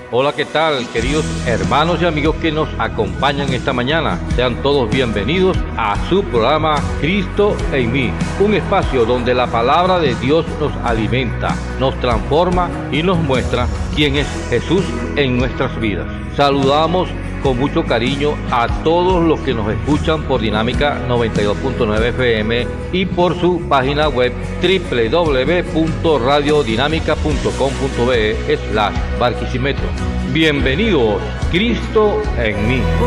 Hola, ¿qué tal, queridos hermanos y amigos que nos acompañan esta mañana? Sean todos bienvenidos a su programa Cristo en mí, un espacio donde la palabra de Dios nos alimenta, nos transforma y nos muestra quién es Jesús en nuestras vidas. Saludamos con mucho cariño a todos los que nos escuchan por Dinámica 92.9 FM y por su página web www.radiodinámica.com.be/Barquisimeto. Bienvenidos, Cristo en mí.